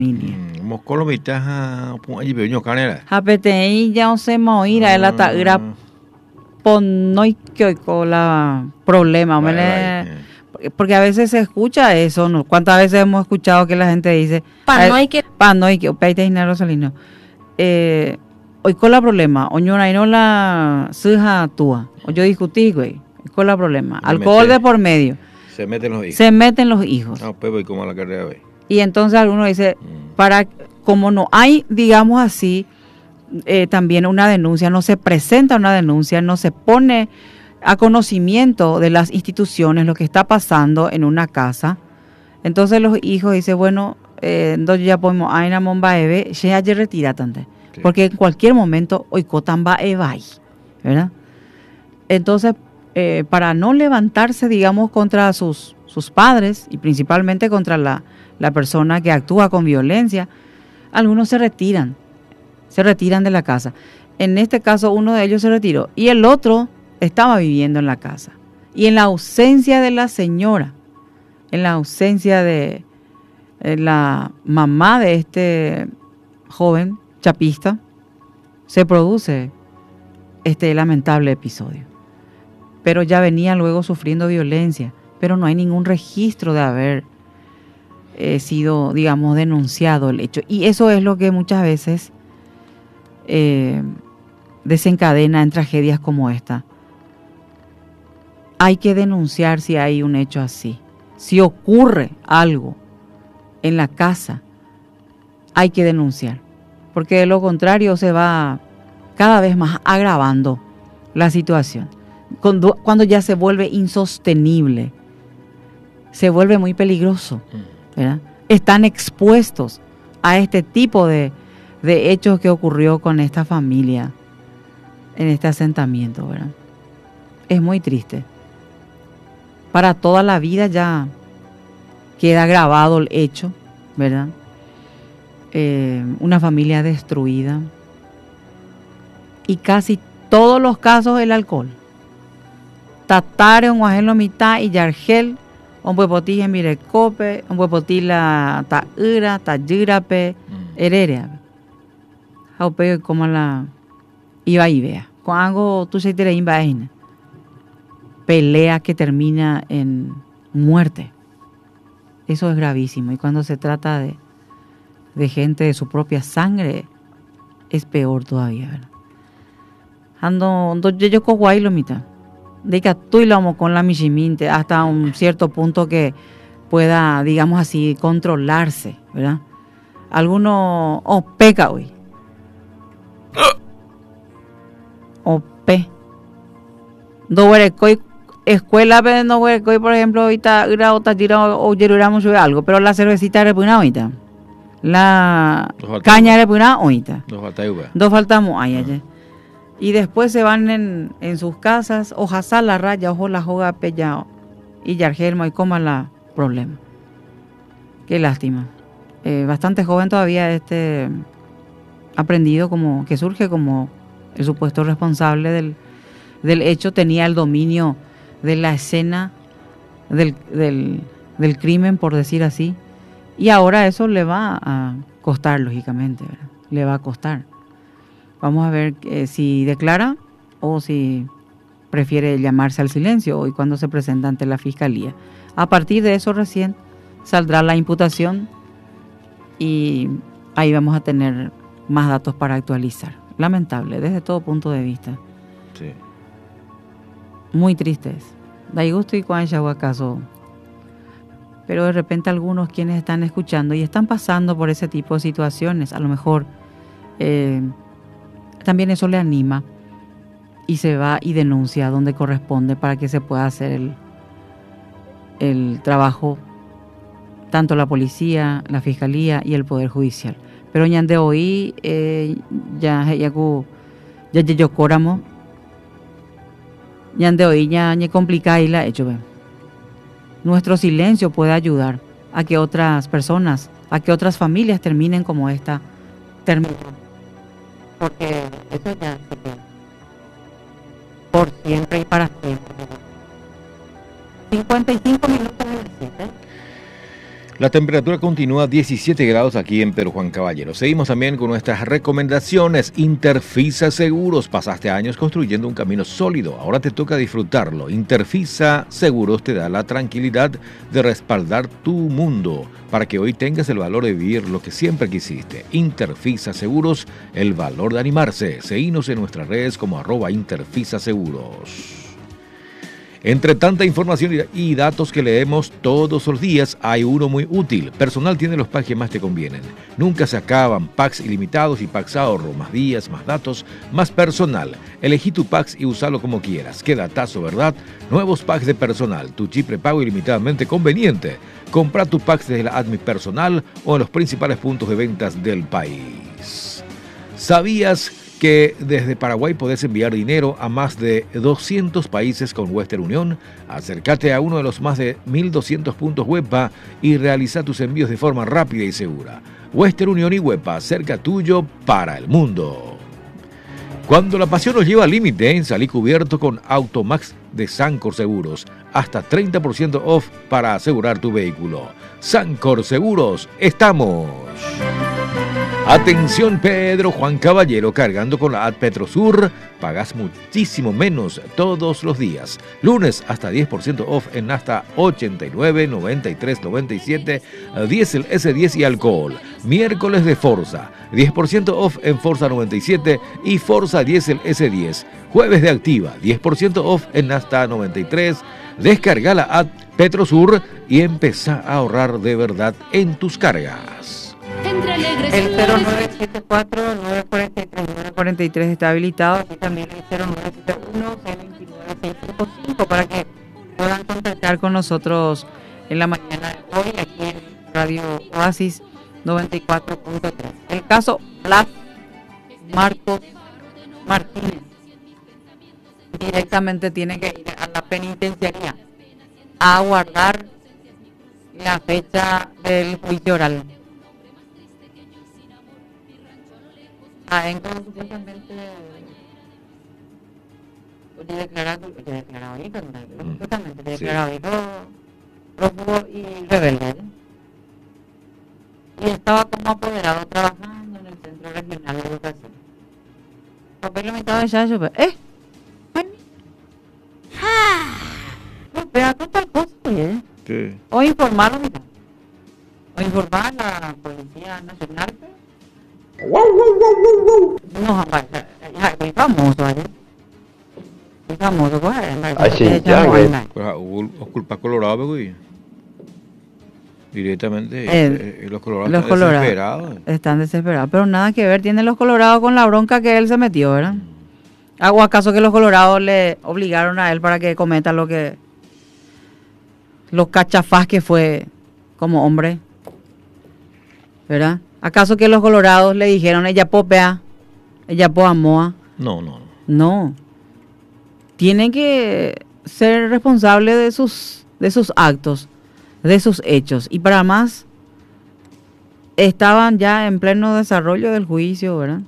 familia. Một cô bị ta cũng ai bị nhiều cái này là. Hapetei ya se moira el atagra pon no que con la problema, porque a veces se escucha eso, ¿no? ¿Cuántas veces hemos escuchado que la gente dice panoike peite y Rosalino? Hoy con la problema, oñora y no la suja tua, o yo discutí, güey, con la problema, alcohol de por medio. Se meten los hijos. Se meten los hijos. No, pues voy como a la carrera, güey. Y entonces alguno dice, como no hay, digamos así, también una denuncia, no se presenta una denuncia, no se pone a conocimiento de las instituciones lo que está pasando en una casa. Entonces los hijos dicen, bueno, entonces ya podemos, hay una momba eve, ya retira tante. Porque en cualquier momento, hoy cotamba evai, ¿verdad? Entonces, para no levantarse, digamos, contra sus padres y principalmente contra la persona que actúa con violencia, algunos se retiran de la casa. En este caso, uno de ellos se retiró y el otro estaba viviendo en la casa. Y en la ausencia de la señora, en la ausencia de la mamá de este joven chapista, se produce este lamentable episodio. Pero ya venía luego sufriendo violencia, pero no hay ningún registro de haber sido, digamos, denunciado el hecho. Y eso es lo que muchas veces desencadena en tragedias como esta. Hay que denunciar si hay un hecho así. Si ocurre algo en la casa, hay que denunciar. Porque de lo contrario se va cada vez más agravando la situación. Cuando ya se vuelve insostenible, se vuelve muy peligroso, ¿verdad? Están expuestos a este tipo de hechos que ocurrió con esta familia en este asentamiento, ¿verdad? Es muy triste. Para toda la vida ya queda grabado el hecho, ¿verdad? Una familia destruida. Y casi todos los casos el alcohol. Tatare, un guajelo mitad y yargel, un huepotí en mirecope, un huepotí la taira, tayirape, hererea. Jaupeo como la iba y vea. Con algo tú se te imbaina. Pelea que termina en muerte. Eso es gravísimo. Y cuando se trata de gente de su propia sangre, es peor todavía, ¿verdad? Ando yo coguay lo mitad. De que tú y lo amo con la michiminte hasta un cierto punto que pueda, digamos así, controlarse, ¿verdad? Alguno peca hoy. Ope. No escuela, pero no huerecoy, por ejemplo, ahorita grado tira o yeruramos algo, pero la cervecita repuna ahorita. La caña repuna ahorita. Dos faltamos ayer. Y después se van en sus casas, ojasá la raya, ojo la joga pellao, y yargelmo y coma la problema. Qué lástima. Bastante joven todavía aprendido como que surge como el supuesto responsable del hecho, tenía el dominio de la escena del crimen, por decir así, y ahora eso le va a costar, lógicamente, ¿verdad? Le va a costar. Vamos a ver si declara o si prefiere llamarse al silencio hoy cuando se presenta ante la fiscalía. A partir de eso recién saldrá la imputación y ahí vamos a tener más datos para actualizar. Lamentable, desde todo punto de vista. Sí. Muy tristes. Da gusto y cuán acaso. Pero de repente algunos quienes están escuchando y están pasando por ese tipo de situaciones, a lo mejor también eso le anima y se va y denuncia donde corresponde para que se pueda hacer el trabajo, tanto la policía, la fiscalía y el poder judicial. Pero ya de hoy ya yo córamo, ya de hoy ya complica y la hecho. Nuestro silencio puede ayudar a que otras personas, a que otras familias terminen como esta terminó. Porque eso ya se queda por siempre y para siempre. 55 minutos de 7. La temperatura continúa 17 grados aquí en Perú, Juan Caballero. Seguimos también con nuestras recomendaciones. Interfisa Seguros. Pasaste años construyendo un camino sólido. Ahora te toca disfrutarlo. Interfisa Seguros te da la tranquilidad de respaldar tu mundo para que hoy tengas el valor de vivir lo que siempre quisiste. Interfisa Seguros, el valor de animarse. Seguinos en nuestras redes como @InterfisaSeguros. Entre tanta información y datos que leemos todos los días, hay uno muy útil. Personal tiene los packs que más te convienen. Nunca se acaban. Packs ilimitados y packs ahorro. Más días, más datos, más personal. Elegí tu packs y usalo como quieras. Qué datazo, ¿verdad? Nuevos packs de personal. Tu chip prepago ilimitadamente conveniente. Compra tu packs desde la Admi Personal o en los principales puntos de ventas del país. ¿Sabías que desde Paraguay podés enviar dinero a más de 200 países con Western Union? Acércate a uno de los más de 1.200 puntos WEPA y realiza tus envíos de forma rápida y segura. Western Union y WEPA, cerca tuyo para el mundo. Cuando la pasión nos lleva al límite, salí cubierto con Automax de Sancor Seguros. Hasta 30% off para asegurar tu vehículo. Sancor Seguros, estamos. Atención Pedro Juan Caballero, cargando con la Petrosur, pagas muchísimo menos todos los días. Lunes hasta 10% off en hasta 89, 93, 97, diésel S10 y alcohol. Miércoles de Forza, 10% off en Forza 97 y Forza Diésel S10. Jueves de Activa, 10% off en hasta 93. Descarga la app Petrosur y empezá a ahorrar de verdad en tus cargas. El 0974-943-943 está habilitado. Aquí también el 0971-629-655 para que puedan contactar con nosotros en la mañana de hoy aquí en Radio Oasis 94.3. El caso Blas Marcos Martínez directamente tiene que ir a la penitenciaría a aguardar la fecha del juicio oral. En supuestamente declarado prófugo y rebelde, y estaba como apoderado trabajando en el Centro Regional de Educación. Papel limitado de Chacho, pero tal cosa, Sí. O informar, o informar a la Policía Nacional. No, es famoso, es famoso, pues. Así ya, güey. Pues os culpas colorado, güey. Directamente, los colorados están desesperados. Están desesperados, pero nada que ver tienen los colorados con la bronca que él se metió, ¿verdad? ¿O acaso que los colorados le obligaron a él para que cometa los cachafás que fue como hombre? ¿Verdad? ¿Acaso que los colorados le dijeron, ella popea, ella poamoa? No. Tienen que ser responsables de sus actos, de sus hechos. Y para más, estaban ya en pleno desarrollo del juicio, ¿verdad?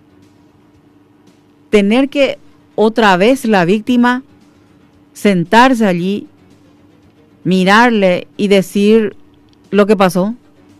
Tener que otra vez la víctima sentarse allí, mirarle y decir lo que pasó.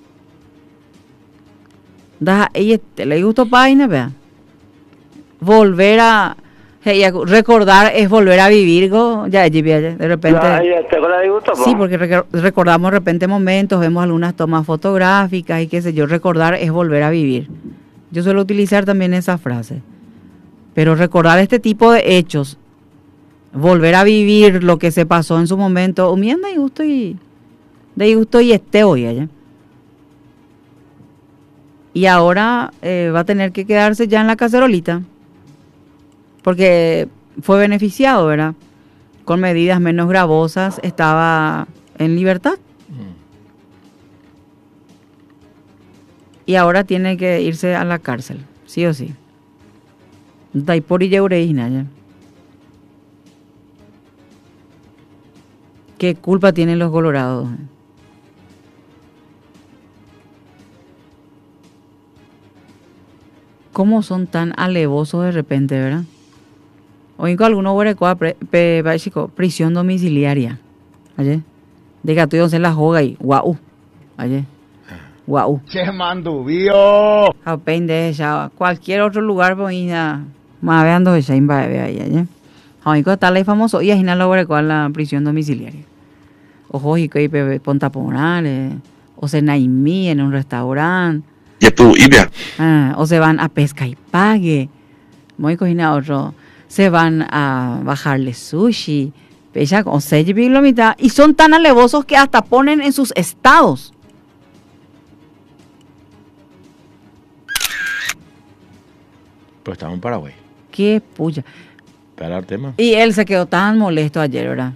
Ella le gustó página, vea. Volver a recordar es volver a vivir, de repente. Sí, porque recordamos de repente momentos, vemos algunas tomas fotográficas y qué sé yo. Recordar es volver a vivir. Yo suelo utilizar también esa frase. Pero recordar este tipo de hechos, volver a vivir lo que se pasó en su momento, humienda y gusto y esté hoy allá. Y ahora va a tener que quedarse ya en la cacerolita, porque fue beneficiado, ¿verdad? Con medidas menos gravosas, estaba en libertad. Y ahora tiene que irse a la cárcel, sí o sí. Daipori Yeureina, ya. ¿Qué culpa tienen los colorados? ¿Cómo son tan alevosos de repente, verdad? Hoy con algunos huerecoa prisión domiciliaria. ¿Ayer? De gato y once la joga y guau. Oye, wow. Che mandubio. Apenas ya cualquier otro lugar pues ya más veando ya invade ahí, oye. Hoy está la famoso y ahí lo cual la prisión domiciliaria. Ojo y que ponta ponale o se naimí en un restaurante. Ya tu idea. O se van a pesca y pague. Muy cocina otro. Se van a bajarle sushi. Pecha con 6 mitad. Y son tan alevosos que hasta ponen en sus estados. Pero estamos en Paraguay. Qué puya. Para el tema. Y él se quedó tan molesto ayer, ¿verdad?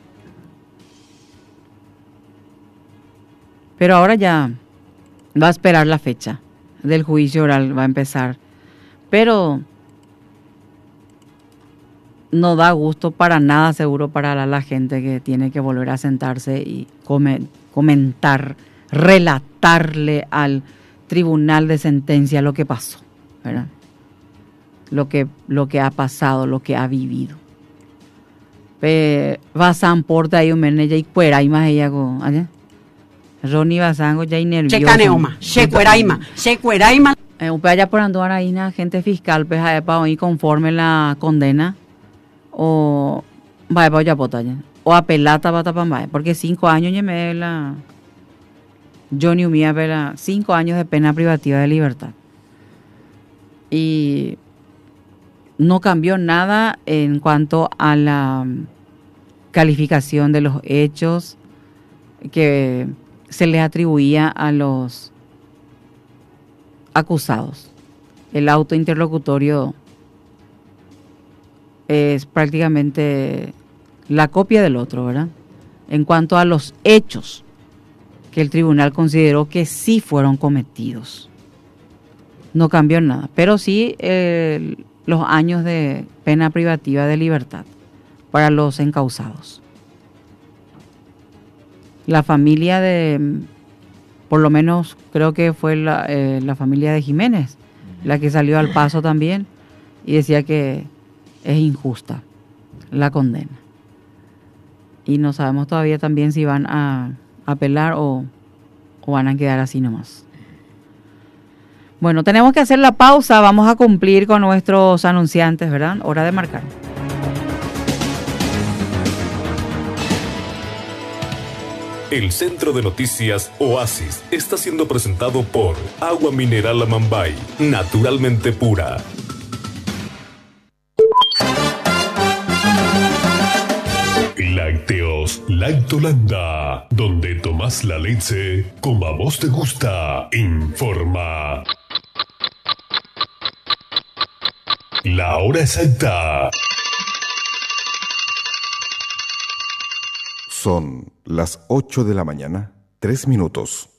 Pero ahora ya va a esperar la fecha del juicio oral, va a empezar. Pero no da gusto para nada, seguro, para la gente que tiene que volver a sentarse y comentar, relatarle al tribunal de sentencia lo que pasó, ¿verdad? Lo que ha pasado, lo que ha vivido. Vasan porta ahí un menella y fuera y más ella con allá. Ronnie Basango ya nervioso. Checaneoma, checueraima. Un allá por andar ahí na gente fiscal pues a para hoy conforme la condena o va para ya pota ya o a pelata bata pamba porque 5 años ya me la Johnny Umía pela 5 años de pena privativa de libertad. Y no cambió nada en cuanto a la calificación de los hechos que se les atribuía a los acusados. El auto interlocutorio es prácticamente la copia del otro, ¿verdad? En cuanto a los hechos que el tribunal consideró que sí fueron cometidos. No cambió nada, pero sí los años de pena privativa de libertad para los encausados. La familia de, por lo menos creo que fue la familia de Jiménez, la que salió al paso también y decía que es injusta la condena. Y no sabemos todavía también si van a apelar o van a quedar así nomás. Bueno, tenemos que hacer la pausa, vamos a cumplir con nuestros anunciantes, ¿verdad? Hora de marcar. El Centro de Noticias Oasis está siendo presentado por Agua Mineral Amambay, naturalmente pura. Lácteos Lactolanda, donde tomás la leche como a vos te gusta. Informa. La hora exacta. Son las 8 de la mañana, 3 minutos.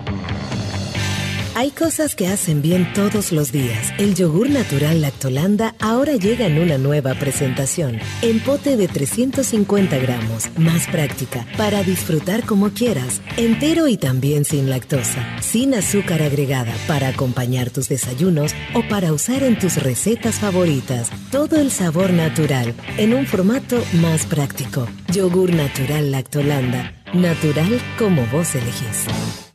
Hay cosas que hacen bien todos los días. El yogur natural Lactolanda ahora llega en una nueva presentación. En pote de 350 gramos, más práctica, para disfrutar como quieras. Entero y también sin lactosa. Sin azúcar agregada, para acompañar tus desayunos o para usar en tus recetas favoritas. Todo el sabor natural, en un formato más práctico. Yogur natural Lactolanda. Natural como vos elegís.